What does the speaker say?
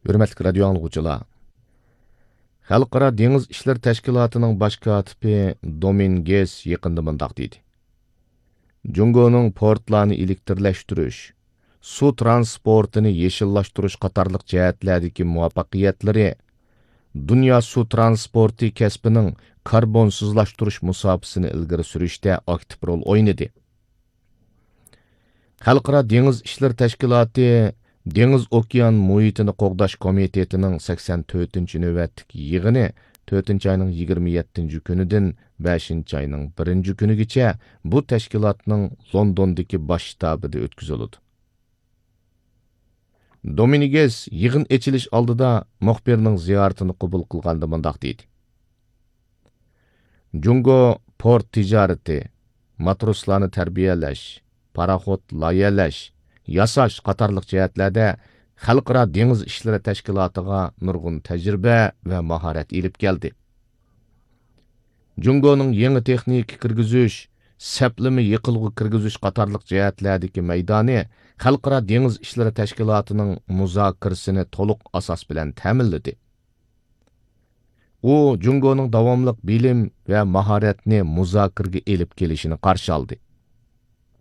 Hürmetlik radio anlıqçılar. Xalqara Deniz İşler Təşkilatının baş katibi Dominguez yaqında mındaq dedi. Jungo'nun portlarını elektrləşdiriş, su transportini yeşillaştırış qatarlıq cəhətlərdəki muvaffaqiyətləri dünya su transporti kəsbinin karbonsuzlaştırış musafisini ilgiri sürüşdə aktiv rol oynadı. Xalqara Deniz İşler Təşkilatı Deniz Okean Muhitini Qoğdaş Komitetining 84-nji növbetlik yig'ini 4-nji ayning 27-nji kunidan 5-nji ayning 1-nji kunigacha bu tashkilotning Londondagi bosh shtabida o'tkaziladi. Dominguez yig'in echilish oldida muxbirning ziyoratini qabul qilganda mundaq deydi. Jungo port tijorati, matroslarni tarbiyalash, paraxod loyihalash, yasash qatarlıq cəhətlərdə Xalqara Deniz İşləri Təşkilatıga nurgun təcrübə və maharat elib gəldi. Jungo'nun yeni texnik kirgizüş, səplimi yıqılğı kirgizüş qatarlıq cəhətlərdəki meydani Xalqara Deniz İşləri Təşkilatıning muzakirisini toluq asas bilan təminlədi. U Jungo'nun davamlıq bilim və maharatni muzakirga elib kelishini qarşı aldı.